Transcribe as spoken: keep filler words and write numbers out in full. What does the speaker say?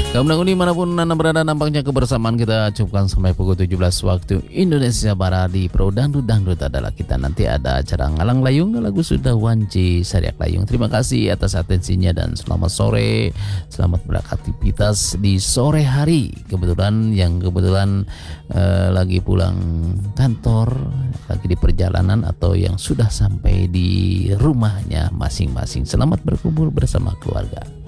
Kaum pendengar dimanapun Anda berada, nampaknya kebersamaan kita cukupkan sampai pukul tujuh belas waktu Indonesia Barat. Di Pro Dangdut Dangdut adalah kita. Nanti ada acara Ngalang Layung, lagu sudah Wanci Sariak Layung. Terima kasih atas atensinya dan selamat sore. Selamat beraktivitas di sore hari. Kebetulan yang kebetulan eh, lagi pulang kantor, lagi di perjalanan, atau yang sudah sampai di rumahnya masing-masing. Selamat berkumpul bersama keluarga.